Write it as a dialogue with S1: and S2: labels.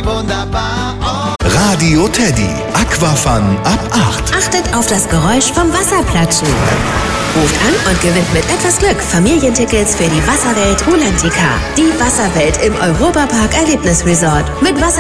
S1: wie wunderbar. Oh.
S2: Radio Teddy, Aquafun ab 8.
S3: Achtet auf das Geräusch vom Wasserplatschen. Ruft an und gewinnt mit etwas Glück Familientickets für die Wasserwelt Rulantica. Die Wasserwelt im Europapark Erlebnisresort. Mit Wasser